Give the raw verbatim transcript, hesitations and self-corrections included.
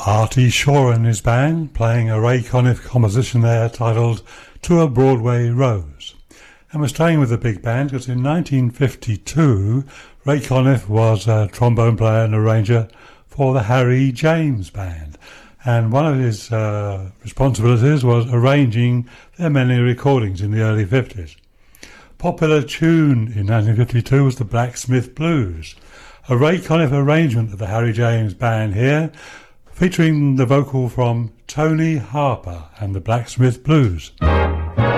Artie Shaw and his band playing a Ray Conniff composition there titled To a Broadway Rose. And we're staying with the big band because in nineteen fifty-two Ray Conniff was a trombone player and arranger for the Harry James Band, and one of his uh, responsibilities was arranging their many recordings in the early fifties. Popular tune in nineteen fifty-two was the Blacksmith Blues, a Ray Conniff arrangement of the Harry James Band here, featuring the vocal from Tony Harper and the Blacksmith Blues.